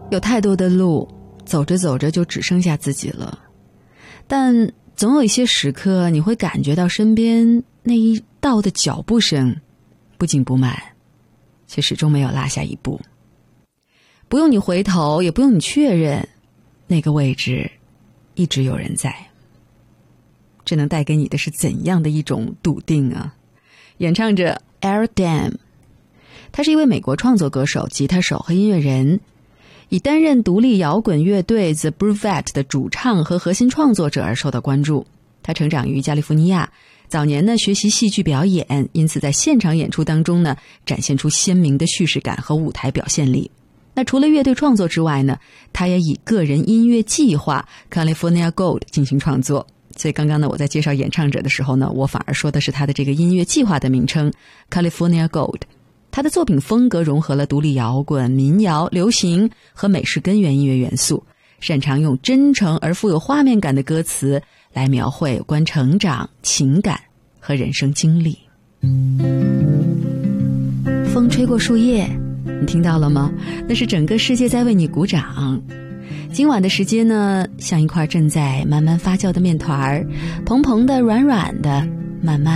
有太多的路，走着走着就只剩下自己了。但总有一些时刻，你会感觉到身边那一道的脚步声不紧不慢，却始终没有落下一步。不用你回头，也不用你确认，那个位置一直有人在。这能带给你的是怎样的一种笃定啊？演唱者 Eric Dam， 他是一位美国创作歌手、吉他手和音乐人，以担任独立摇滚乐队 The Brevet 的主唱和核心创作者而受到关注。他成长于加利福尼亚，早年呢学习戏剧表演，因此在现场演出当中呢展现出鲜明的叙事感和舞台表现力。那除了乐队创作之外呢，他也以个人音乐计划 California Gold 进行创作。所以刚刚呢我在介绍演唱者的时候呢，我反而说的是他的这个音乐计划的名称 California Gold。 他的作品风格融合了独立摇滚、民谣、流行和美式根源音乐元素，擅长用真诚而富有画面感的歌词来描绘有关成长、情感和人生经历。风吹过树叶，你听到了吗？那是整个世界在为你鼓掌。今晚的时间呢，像一块正在慢慢发酵的面团，蓬蓬的、软软的，慢慢